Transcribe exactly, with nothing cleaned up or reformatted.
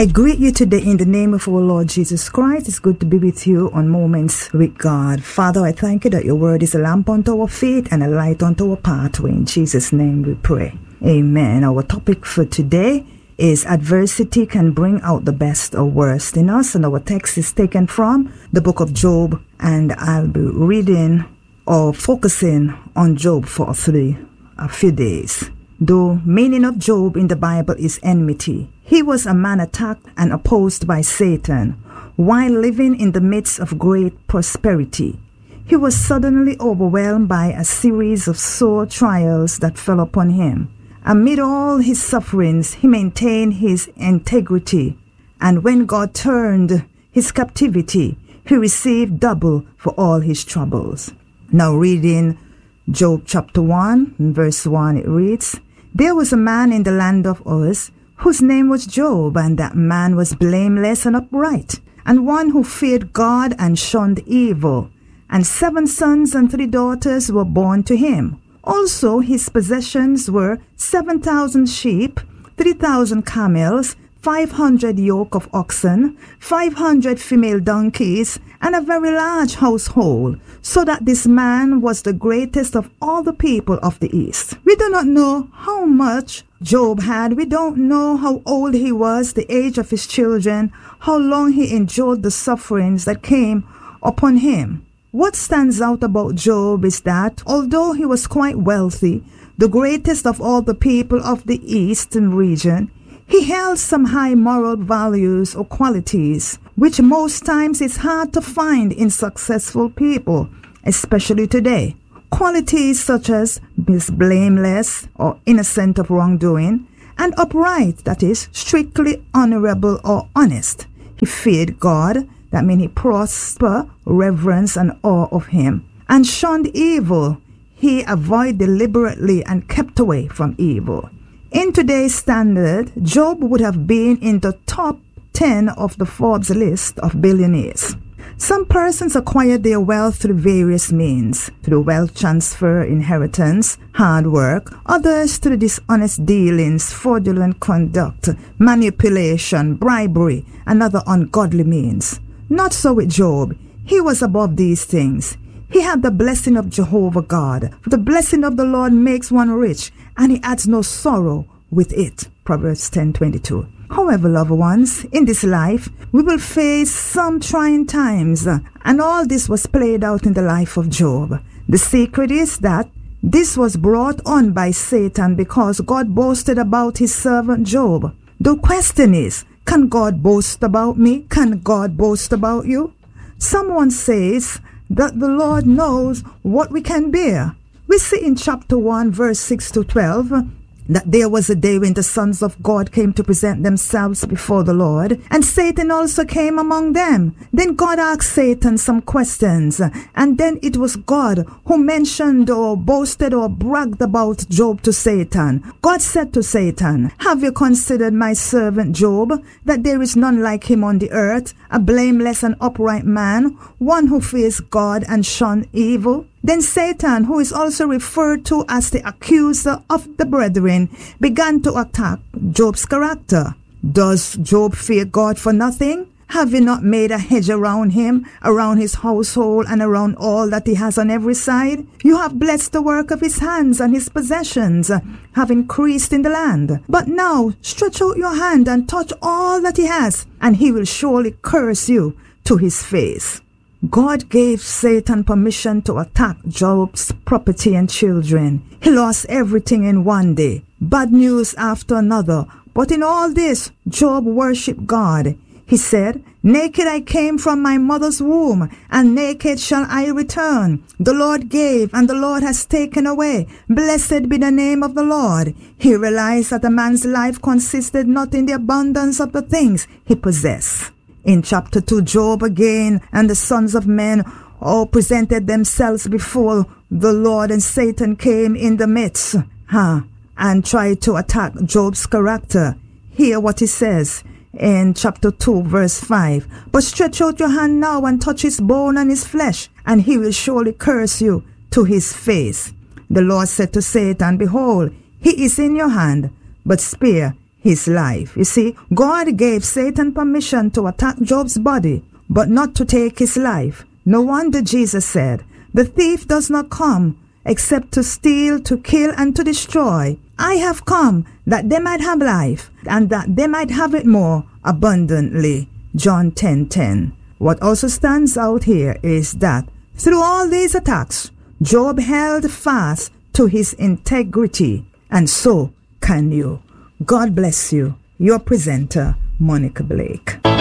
I greet you today in the name of our Lord Jesus Christ. It's good to be with you on Moments with God. Father, I thank you that your word is a lamp unto our feet and a light unto our pathway. In Jesus' name we pray. Amen. Our topic for today is adversity can bring out the best or worst in us. And our text is taken from the book of Job. And I'll be reading or focusing on Job for a, three, a few days. The meaning of Job in the Bible is enmity. He was a man attacked and opposed by Satan while living in the midst of great prosperity. He was suddenly overwhelmed by a series of sore trials that fell upon him. Amid all his sufferings, he maintained his integrity, and when God turned his captivity, he received double for all his troubles. Now reading Job chapter one, verse one, it reads, "There was a man in the land of Uz, whose name was Job, and that man was blameless and upright, and one who feared God and shunned evil. And seven sons and three daughters were born to him. Also his possessions were seven thousand sheep, three thousand camels, five hundred yoke of oxen, five hundred female donkeys, and a very large household, so that this man was the greatest of all the people of the east." We do not know how much Job had. We don't know how old he was, the age of his children, how long he endured the sufferings that came upon him. What stands out about Job is that, although he was quite wealthy, the greatest of all the people of the eastern region, he held some high moral values or qualities, which most times is hard to find in successful people, especially today. Qualities such as being blameless or innocent of wrongdoing, and upright, that is, strictly honorable or honest. He feared God, that means he prospered, reverence and awe of him, and shunned evil. He avoided deliberately and kept away from evil. In today's standard, Job would have been in the top ten of the Forbes list of billionaires. Some persons acquire their wealth through various means, through wealth transfer, inheritance, hard work, others through dishonest dealings, fraudulent conduct, manipulation, bribery, and other ungodly means. Not so with Job. He was above these things. He had the blessing of Jehovah God. For the blessing of the Lord makes one rich, and he adds no sorrow with it. Proverbs ten twenty-two. However, loved ones, in this life, we will face some trying times, and all this was played out in the life of Job. The secret is that this was brought on by Satan because God boasted about his servant Job. The question is, can God boast about me? Can God boast about you? Someone says that the Lord knows what we can bear. We see in chapter one, verse six to twelve, that there was a day when the sons of God came to present themselves before the Lord, and Satan also came among them. Then God asked Satan some questions, and then it was God who mentioned or boasted or bragged about Job to Satan. God said to Satan, "Have you considered my servant Job, that there is none like him on the earth, a blameless and upright man, one who fears God and shun evil?" Then Satan, who is also referred to as the accuser of the brethren, began to attack Job's character. Does Job fear God for nothing? Have you not made a hedge around him, around his household, and around all that he has on every side? You have blessed the work of his hands, and his possessions have increased in the land. But now stretch out your hand and touch all that he has, and he will surely curse you to his face. God gave Satan permission to attack Job's property and children. He lost everything in one day, bad news after another. But in all this, Job worshipped God. He said, "Naked I came from my mother's womb, and naked shall I return. The Lord gave, and the Lord has taken away. Blessed be the name of the Lord." He realized that a man's life consisted not in the abundance of the things he possessed. In chapter two, Job again and the sons of men all presented themselves before the Lord, and Satan came in the midst huh, and tried to attack Job's character. Hear what he says in chapter two, verse five. "But stretch out your hand now and touch his bone and his flesh, and he will surely curse you to his face." The Lord said to Satan, "Behold, he is in your hand, but spare his life. You see, God gave Satan permission to attack Job's body, but not to take his life. No wonder Jesus said, "The thief does not come except to steal, to kill, and to destroy. I have come that they might have life, and that they might have it more abundantly." John ten ten. What also stands out here is that through all these attacks, Job held fast to his integrity, and so can you. God bless you. Your presenter, Monica Blake.